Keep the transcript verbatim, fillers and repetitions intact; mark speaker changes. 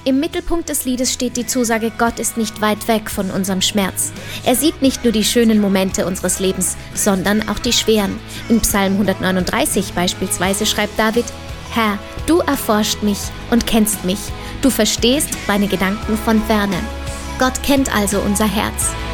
Speaker 1: Im Mittelpunkt des Liedes steht die Zusage, Gott ist nicht weit weg von unserem Schmerz. Er sieht nicht nur die schönen Momente unseres Lebens, sondern auch die schweren. In Psalm hundertneununddreißig beispielsweise schreibt David: Herr, du erforscht mich und kennst mich. Du verstehst meine Gedanken von ferne. Gott kennt also unser Herz.